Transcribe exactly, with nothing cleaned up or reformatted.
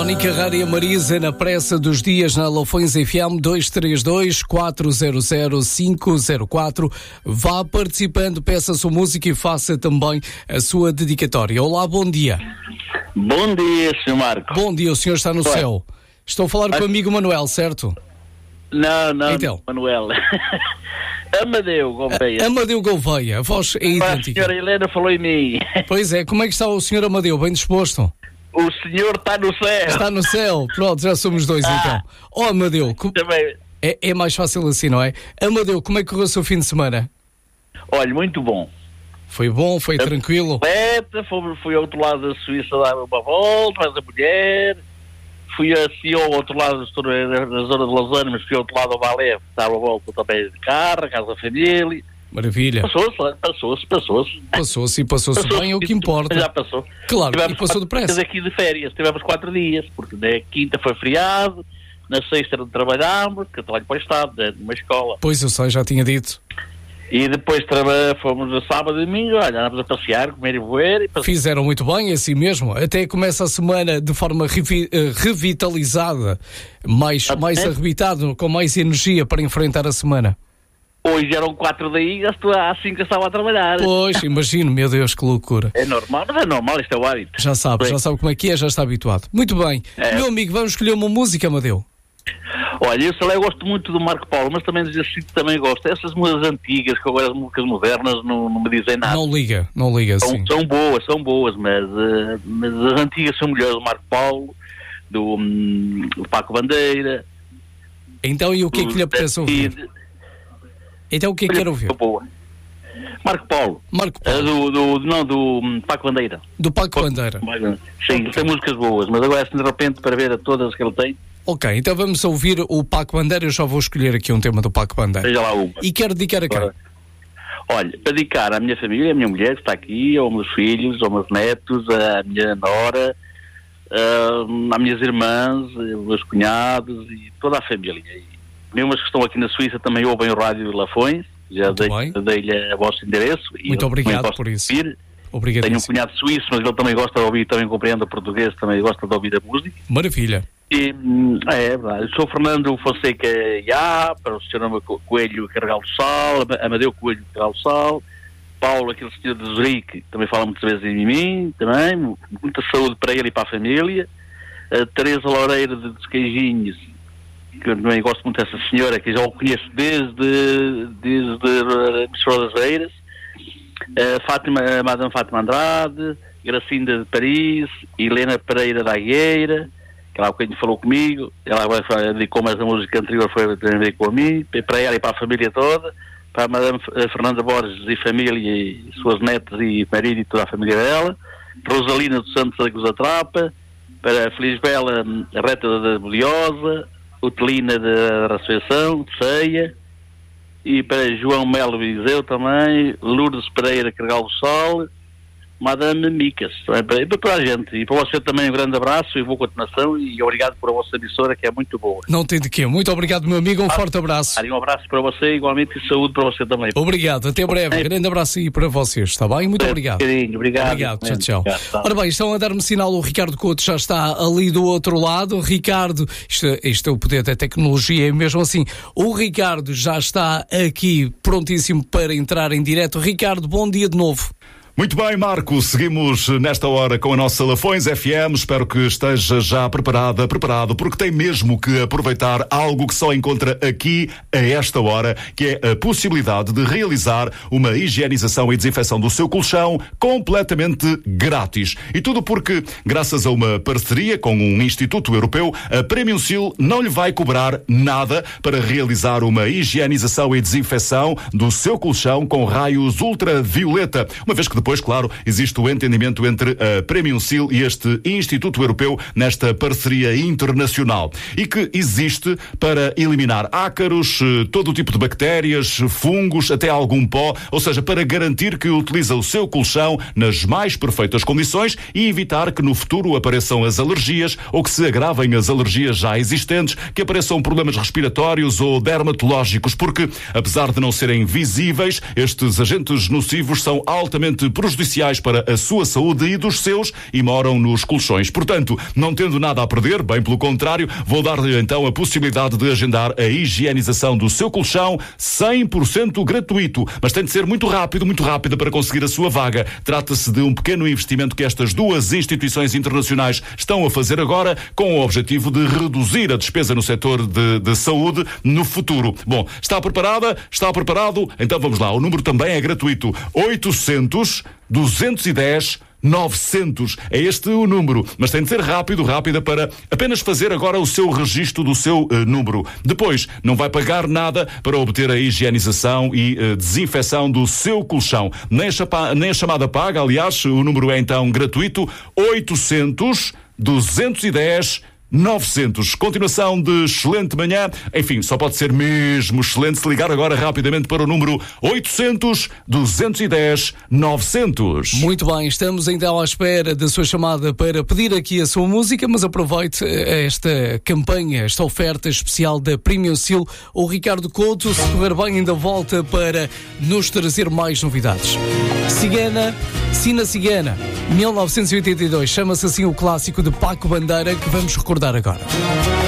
Tony Carreira e a Marisa na pressa dos dias na Lafões F M dois três dois, quatro zero zero, cinco zero quatro. Vá participando, peça a sua música e faça também a sua dedicatória. Olá, bom dia. Bom dia, senhor Marco. Bom dia, o senhor está no Ué. céu. Estou a falar com o amigo Manuel, certo? Não, não, então. Manuel. Amadeu Gouveia. Amadeu Gouveia, a voz é idêntica. A senhora Helena falou em mim. Pois é, como é que está o senhor Amadeu? Bem disposto? O senhor está no céu. Está no céu, pronto, já somos dois ah. então. Oh, Amadeu, co- é, é mais fácil assim, não é? Amadeu, como é que correu o seu fim de semana? Olha, muito bom. Foi bom, foi eu, tranquilo? Fui, fui ao outro lado da Suíça dar uma volta, mais a mulher. Fui assim ao outro lado, estou na zona de Lausanne, mas fui ao outro lado ao Valé, dar uma volta também de carro, casa da família. Maravilha. Passou-se, passou-se, passou-se. Passou-se e passou-se passou bem, é o que importa. Já passou. Claro, tivemos e passou depressa. Aqui de férias, tivemos quatro dias, porque na quinta foi feriado, na sexta não trabalhámos, porque eu trabalho para o Estado, numa escola. Pois eu sei, já tinha dito. E depois traba, fomos a sábado e domingo, olha, andámos a passear, comer e boer. E passear. Fizeram muito bem, assim mesmo. Até começa a semana de forma revi- revitalizada, mais, mais arrebitado, com mais energia para enfrentar a semana. Hoje eram quatro daí, já estou às cinco estava a trabalhar. Pois, imagino, meu Deus, que loucura. É normal, mas é normal, isto é o hábito. Já sabe, bem. já sabe como é que é, já está habituado. Muito bem. É. Meu amigo, vamos escolher uma música, Amadeu. Olha, eu sei lá, eu gosto muito do Marco Paulo, mas também dizer assim que também gosto. Essas músicas antigas, que agora as músicas modernas não, não me dizem nada. Não liga, não liga, são, sim. São boas, são boas, mas, uh, mas as antigas são melhores, do Marco Paulo, do, um, do Paco Bandeira. Então, e o que é que lhe apetece ouvir? Então, o que é que quer ouvir? Boa. Marco Paulo. Marco Paulo. Uh, do, do, não, do um, Paco Bandeira. Do Paco Bandeira. Sim, tem músicas boas, mas agora assim de repente para ver a todas que ele tem. Ok, então vamos ouvir o Paco Bandeira. Eu já vou escolher aqui um tema do Paco Bandeira. Veja lá uma. E quero dedicar a quem? Olha, para dedicar à minha família, à minha mulher que está aqui, aos meus filhos, aos meus netos, à minha nora, uh, às minhas irmãs, aos meus cunhados e toda a família. E mesmo as que estão aqui na Suíça também ouvem o rádio de Lafões. Já dei, dei-lhe o vosso endereço. Muito obrigado por isso. Tenho um cunhado suíço, mas ele também gosta de ouvir, também compreende o português, também gosta de ouvir a música. Maravilha. E, é verdade. Eu sou Fernando Fonseca Iá, para o senhor Coelho Carregal do Sal, Amadeu Coelho Carregal do Sal, Paulo, aquele senhor de Zurique, também fala muitas vezes em mim, também, muita saúde para ele e para a família. A Teresa Loureira de Desqueijinhos, que eu também gosto muito dessa senhora, que já o conheço desde, desde Mistura das Eiras. A Fátima, a Madame Fátima Andrade, Gracinda de Paris, Helena Pereira da Agueira, que ela há bocadinho falou comigo, ela agora dedicou mais a música anterior, foi também com a mim, para ela e para a família toda, para a Madame Fernanda Borges e família e suas netas e marido e toda a família dela, Rosalina dos Santos da Gozatrapa, para a Felisbela a Reta da Boliosa, Utelina da Ressurreição, de Ceia, e para João Melo Viseu também, Lourdes Pereira Carregal do Sol, Madame Micas, para, para, para a gente. E para você também um grande abraço e boa continuação e obrigado por a vossa emissora que é muito boa. Não tem de quê. Muito obrigado, meu amigo. Um ah, forte abraço. Um abraço para você igualmente e saúde para você também. Obrigado. Até breve. É. Grande abraço aí para vocês. Está bem? Muito é, obrigado. Carinho, obrigado. Obrigado. Tchau, tchau. Obrigado, Ora bem, estão a dar-me sinal. O Ricardo Couto já está ali do outro lado. Ricardo, isto, isto é o poder da tecnologia, é mesmo assim. O Ricardo já está aqui prontíssimo para entrar em direto. Ricardo, bom dia de novo. Muito bem, Marco, seguimos nesta hora com a nossa Lafões F M. Espero que esteja já preparada, preparado, porque tem mesmo que aproveitar algo que só encontra aqui a esta hora, que é a possibilidade de realizar uma higienização e desinfecção do seu colchão completamente grátis. E tudo porque, graças a uma parceria com um Instituto Europeu, a Premium Seal não lhe vai cobrar nada para realizar uma higienização e desinfecção do seu colchão com raios ultravioleta, uma vez que depois, claro, existe o entendimento entre a Premium Seal e este Instituto Europeu nesta parceria internacional e que existe para eliminar ácaros, todo o tipo de bactérias, fungos, até algum pó, ou seja, para garantir que utiliza o seu colchão nas mais perfeitas condições e evitar que no futuro apareçam as alergias ou que se agravem as alergias já existentes, que apareçam problemas respiratórios ou dermatológicos, porque, apesar de não serem visíveis, estes agentes nocivos são altamente prejudiciais para a sua saúde e dos seus e moram nos colchões. Portanto, não tendo nada a perder, bem pelo contrário, vou dar-lhe então a possibilidade de agendar a higienização do seu colchão cem por cento gratuito, mas tem de ser muito rápido, muito rápida para conseguir a sua vaga. Trata-se de um pequeno investimento que estas duas instituições internacionais estão a fazer agora com o objetivo de reduzir a despesa no setor de, de saúde no futuro. Bom, está preparada? Está preparado? Então vamos lá. O número também é gratuito. oitocentos, duzentos e dez, novecentos. É este o número, mas tem de ser rápido, rápida para apenas fazer agora o seu registro do seu uh, número. Depois, não vai pagar nada para obter a higienização e uh, desinfecção do seu colchão. Nem a, chapa- nem a chamada paga, aliás, o número é então gratuito. oitocentos, duzentos e dez, novecentos. Continuação de excelente manhã. Enfim, só pode ser mesmo excelente se ligar agora rapidamente para o número oitocentos, duzentos e dez, novecentos. Muito bem, estamos então à espera da sua chamada para pedir aqui a sua música, mas aproveite esta campanha, esta oferta especial da Premium Seal. O Ricardo Couto, se correr bem, ainda volta para nos trazer mais novidades. Cigana, Sina Cigana, mil novecentos e oitenta e dois, chama-se assim o clássico de Paco Bandeira, que vamos recordar agora.